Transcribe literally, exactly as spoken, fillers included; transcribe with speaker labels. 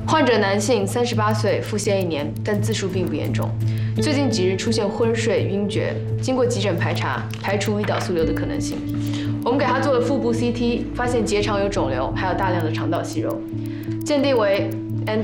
Speaker 1: 患者男性，三十八岁，腹泻一年，但自述并不严重。最近几日出现昏睡、晕厥，经过急诊排查，排除胰岛素瘤的可能性。我们给他做了腹部 C T， 发现结肠有肿瘤，还有大量的肠道息肉，鉴定为